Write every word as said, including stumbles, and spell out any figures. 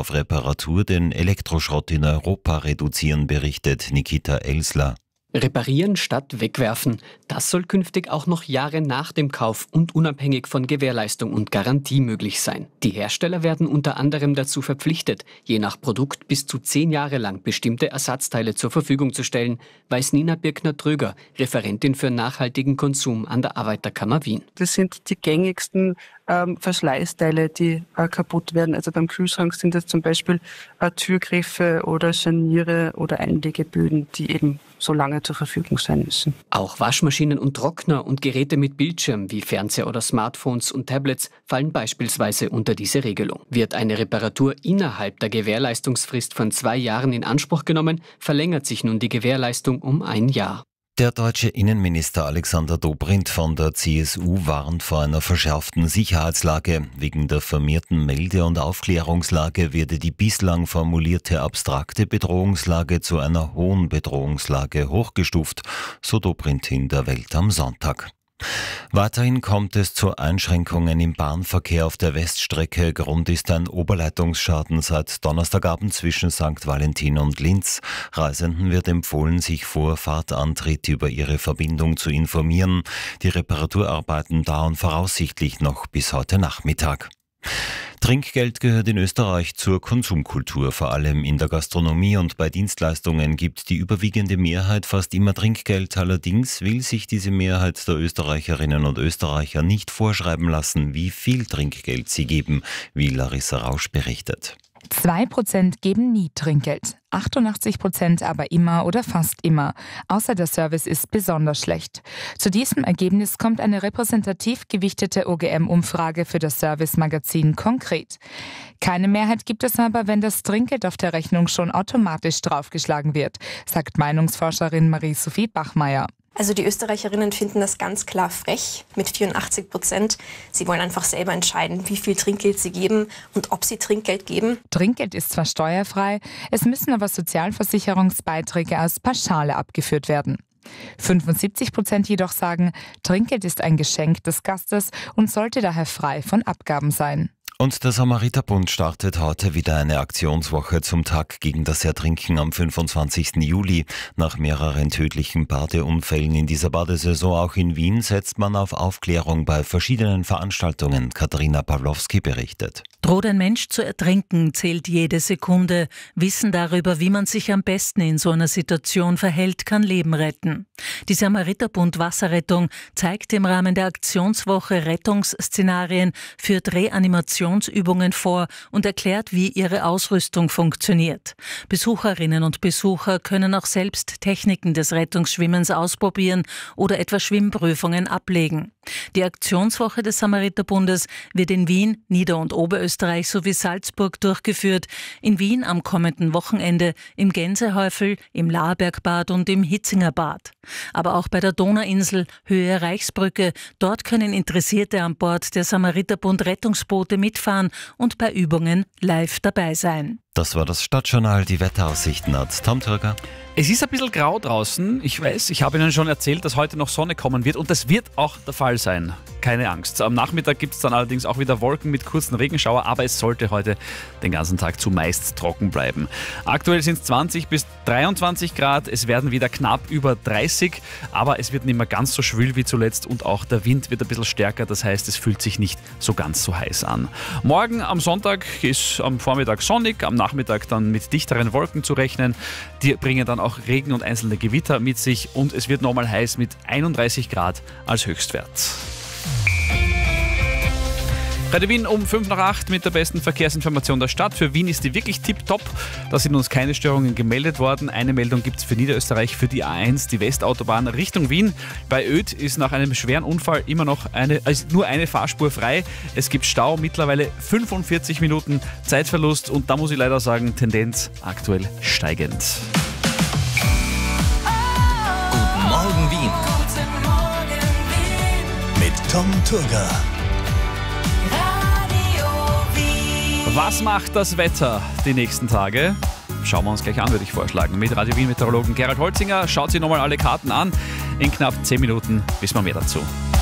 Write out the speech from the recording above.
auf Reparatur den Elektroschrott in Europa reduzieren, berichtet Nikita Elsler. Reparieren statt wegwerfen. Das soll künftig auch noch Jahre nach dem Kauf und unabhängig von Gewährleistung und Garantie möglich sein. Die Hersteller werden unter anderem dazu verpflichtet, je nach Produkt bis zu zehn Jahre lang bestimmte Ersatzteile zur Verfügung zu stellen, weiß Nina Birkner-Tröger, Referentin für nachhaltigen Konsum an der Arbeiterkammer Wien. Das sind die gängigsten ähm, Verschleißteile, die äh, kaputt werden. Also beim Kühlschrank sind das zum Beispiel äh, Türgriffe oder Scharniere oder Einlegeböden, die eben so lange zur Verfügung sein müssen. Auch Waschmaschinen und Trockner und Geräte mit Bildschirm wie Fernseher oder Smartphones und Tablets fallen beispielsweise unter diese Regelung. Wird eine Reparatur innerhalb der Gewährleistungsfrist von zwei Jahren in Anspruch genommen, verlängert sich nun die Gewährleistung um ein Jahr. Der deutsche Innenminister Alexander Dobrindt von der C S U warnt vor einer verschärften Sicherheitslage. Wegen der vermehrten Melde- und Aufklärungslage werde die bislang formulierte abstrakte Bedrohungslage zu einer hohen Bedrohungslage hochgestuft, so Dobrindt in der Welt am Sonntag. Weiterhin kommt es zu Einschränkungen im Bahnverkehr auf der Weststrecke. Grund ist ein Oberleitungsschaden seit Donnerstagabend zwischen Sankt Valentin und Linz. Reisenden wird empfohlen, sich vor Fahrtantritt über ihre Verbindung zu informieren. Die Reparaturarbeiten dauern voraussichtlich noch bis heute Nachmittag. Trinkgeld gehört in Österreich zur Konsumkultur. Vor allem in der Gastronomie und bei Dienstleistungen gibt die überwiegende Mehrheit fast immer Trinkgeld. Allerdings will sich diese Mehrheit der Österreicherinnen und Österreicher nicht vorschreiben lassen, wie viel Trinkgeld sie geben, wie Larissa Rausch berichtet. Zwei Prozent geben nie Trinkgeld, achtundachtzig Prozent aber immer oder fast immer, außer der Service ist besonders schlecht. Zu diesem Ergebnis kommt eine repräsentativ gewichtete O G M-Umfrage für das Service-Magazin Konkret. Keine Mehrheit gibt es aber, wenn das Trinkgeld auf der Rechnung schon automatisch draufgeschlagen wird, sagt Meinungsforscherin Marie-Sophie Bachmeier. Also die Österreicherinnen finden das ganz klar frech mit vierundachtzig Prozent. Sie wollen einfach selber entscheiden, wie viel Trinkgeld sie geben und ob sie Trinkgeld geben. Trinkgeld ist zwar steuerfrei, es müssen aber Sozialversicherungsbeiträge als Pauschale abgeführt werden. fünfundsiebzig Prozent jedoch sagen, Trinkgeld ist ein Geschenk des Gastes und sollte daher frei von Abgaben sein. Und der Samariterbund startet heute wieder eine Aktionswoche zum Tag gegen das Ertrinken am fünfundzwanzigsten Juli. Nach mehreren tödlichen Badeunfällen in dieser Badesaison auch in Wien setzt man auf Aufklärung bei verschiedenen Veranstaltungen. Katharina Pawlowski berichtet. Droht ein Mensch zu ertrinken, zählt jede Sekunde. Wissen darüber, wie man sich am besten in so einer Situation verhält, kann Leben retten. Die Samariterbund Wasserrettung zeigt im Rahmen der Aktionswoche Rettungsszenarien für Reanimationsübungen vor und erklärt, wie ihre Ausrüstung funktioniert. Besucherinnen und Besucher können auch selbst Techniken des Rettungsschwimmens ausprobieren oder etwa Schwimmprüfungen ablegen. Die Aktionswoche des Samariterbundes wird in Wien, Nieder- und Oberösterreich sowie Salzburg durchgeführt. In Wien am kommenden Wochenende, im Gänsehäufel, im Laarbergbad und im Hitzingerbad. Aber auch bei der Donauinsel, Höhe Reichsbrücke. Dort können Interessierte an Bord der Samariterbund Rettungsboote mitfahren und bei Übungen live dabei sein. Das war das Stadtjournal, die Wetteraussichten hat Tom Türger. Es ist ein bisschen grau draußen. Ich weiß, ich habe Ihnen schon erzählt, dass heute noch Sonne kommen wird und das wird auch der Fall sein. Keine Angst. Am Nachmittag gibt es dann allerdings auch wieder Wolken mit kurzen Regenschauer, aber es sollte heute den ganzen Tag zumeist trocken bleiben. Aktuell sind es zwanzig bis dreiundzwanzig Grad, es werden wieder knapp über dreißig, aber es wird nicht mehr ganz so schwül wie zuletzt und auch der Wind wird ein bisschen stärker, das heißt, es fühlt sich nicht so ganz so heiß an. Morgen am Sonntag ist am Vormittag sonnig, am Nachmittag dann mit dichteren Wolken zu rechnen. Die bringen dann auch Regen und einzelne Gewitter mit sich und es wird nochmal heiß mit einunddreißig Grad als Höchstwert. Radio Wien um fünf nach acht mit der besten Verkehrsinformation der Stadt. Für Wien ist die wirklich tipptopp. Da sind uns keine Störungen gemeldet worden. Eine Meldung gibt es für Niederösterreich für die A eins, die Westautobahn Richtung Wien. Bei Oedt ist nach einem schweren Unfall immer noch eine, also nur eine Fahrspur frei. Es gibt Stau, mittlerweile fünfundvierzig Minuten Zeitverlust und da muss ich leider sagen, Tendenz aktuell steigend. Guten Morgen Wien. Guten Morgen Wien. Mit Tom Turger. Was macht das Wetter die nächsten Tage? Schauen wir uns gleich an, würde ich vorschlagen. Mit Radio Wien-Meteorologen Gerald Holzinger. Schaut sich nochmal alle Karten an. In knapp zehn Minuten wissen wir mehr dazu.